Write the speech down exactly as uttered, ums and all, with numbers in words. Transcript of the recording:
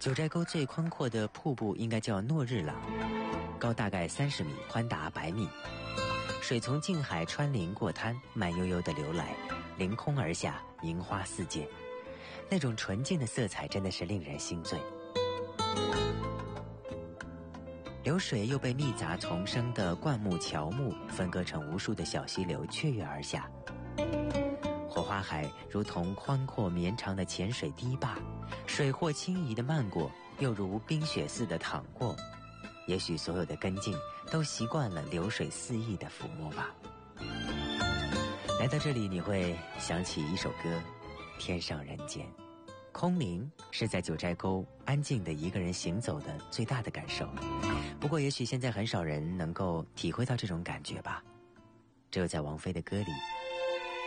九寨沟最宽阔的瀑布应该叫诺日朗，高大概三十米，宽达百米。水从近海穿林过滩，慢悠悠地流来，凌空而下，银花四溅。那种纯净的色彩真的是令人心醉。流水又被密杂丛生的灌木乔木分割成无数的小溪流，雀跃而下。火花海如同宽阔绵长的浅水堤坝，水或轻移地漫过，又如冰雪似的淌过。也许所有的根茎都习惯了流水肆意的抚摸吧。来到这里，你会想起一首歌《天上人间》。空灵是在九寨沟安静的一个人行走的最大的感受，不过也许现在很少人能够体会到这种感觉吧，只有在王菲的歌里